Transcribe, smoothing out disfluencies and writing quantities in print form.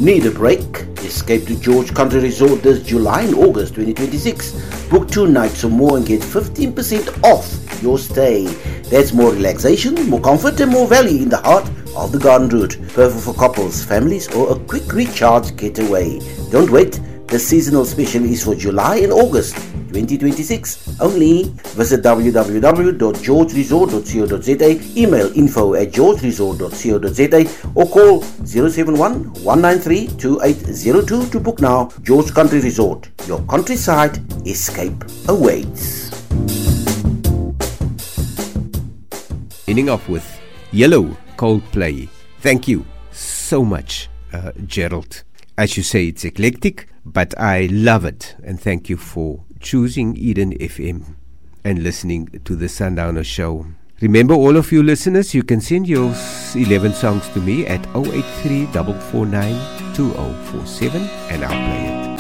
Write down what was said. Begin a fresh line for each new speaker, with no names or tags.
Need a break? Escape to George Country Resort this July and August 2026. Book 2 nights or more and get 15% off your stay. That's more relaxation, more comfort and more value in the heart of the Garden Route. Perfect for couples, families or a quick recharge getaway. Don't wait. The seasonal special is for July and August 2026 only. Visit www.georgeresort.co.za, email info@georgeresort.co.za or call 071-193-2802 to book now. George Country Resort, your countryside escape awaits.
Ending off with Yellow, Coldplay. Thank you so much, Gerald. As you say, it's eclectic, but I love it. And thank you for choosing Eden FM and listening to the Sundowner Show. Remember, all of you listeners, you can send your 11 songs to me at 083 449 2047 and I'll play it.